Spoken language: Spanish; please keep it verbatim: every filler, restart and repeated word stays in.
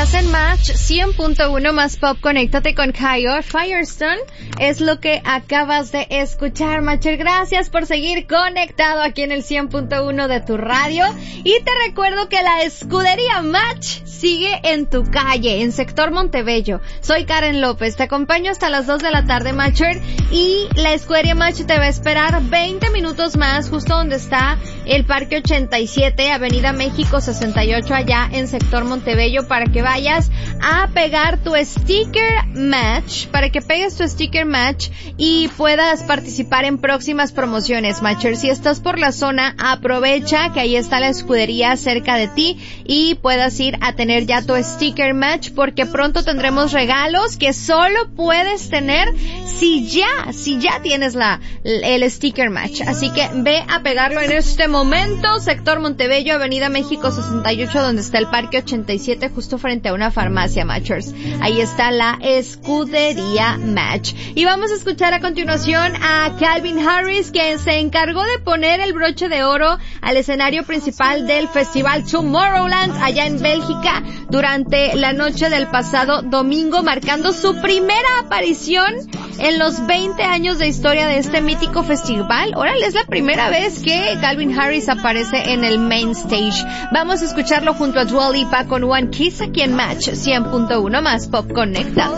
Estás en Match cien punto uno más Pop. Conéctate con Kyle Firestone. Es lo que acabas de escuchar, Matcher. Gracias por seguir conectado aquí en el cien punto uno de tu radio. Y te recuerdo que la escudería Match sigue en tu calle, en sector Montebello. Soy Karen López. Te acompaño hasta las dos de la tarde, Matcher. Y la escudería Match te va a esperar veinte minutos más, justo donde está el Parque ochenta y siete, Avenida México sesenta y ocho, allá en sector Montebello, para que vayas a pegar tu sticker match, para que pegues tu sticker match y puedas participar en próximas promociones, Matcher. Si estás por la zona, aprovecha que ahí está la escudería cerca de ti y puedas ir a tener ya tu sticker match, porque pronto tendremos regalos que solo puedes tener si ya, si ya tienes la, el sticker match. Así que ve a pegarlo en este momento, sector Montebello, Avenida México sesenta y ocho, donde está el Parque ochenta y siete, justo frente a una farmacia, Matchers. Ahí está la escudería Match. Y vamos a escuchar a continuación a Calvin Harris, quien se encargó de poner el broche de oro al escenario principal del festival Tomorrowland allá en Bélgica durante la noche del pasado domingo, marcando su primera aparición en los veinte años de historia de este mítico festival. Órale, es la primera vez que Calvin Harris aparece en el main stage. Vamos a escucharlo junto a Dua Lipa con One Kiss aquí en Match cien punto uno más Pop. Conectados.